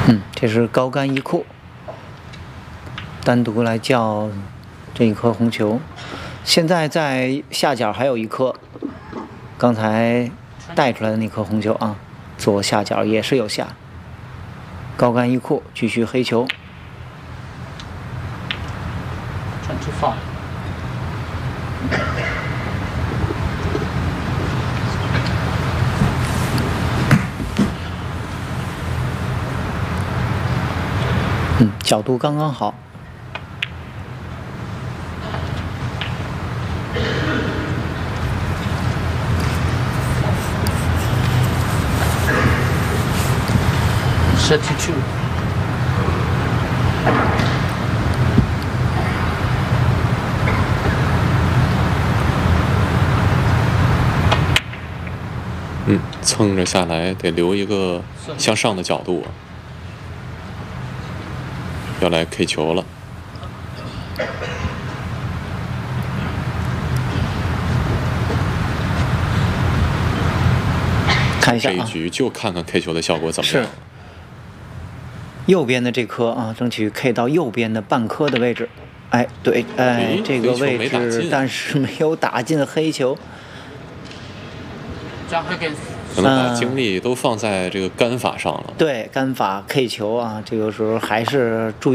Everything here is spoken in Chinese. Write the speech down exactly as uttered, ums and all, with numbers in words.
嗯，这是高杆一库，单独来叫这一颗红球。现在在下角还有一颗，刚才带出来的那颗红球啊，左下角也是有下。高杆一库，继续黑球。 twenty five。 嗯，角度刚刚好。 thirty two。 嗯，蹭着下来得留一个向上的角度，要来 K 球了。 看一下啊， 这一局就看看 K 球的效果怎么样。 是右边的这颗啊，争取 K 到右边的半颗的位置。哎，对，哎，这个位置，但是没有打进黑球。 可能把精力都放在这个杆法上了。 对，杆法 K 球啊，这个时候还是注意。